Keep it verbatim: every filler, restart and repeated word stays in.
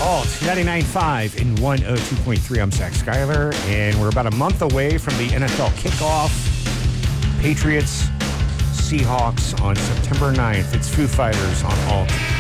Alt ninety-nine point five and one oh two point three. I'm Zach Schuyler, and we're about a month away from the N F L kickoff. Patriots, Seahawks on September ninth. It's Foo Fighters on Alt.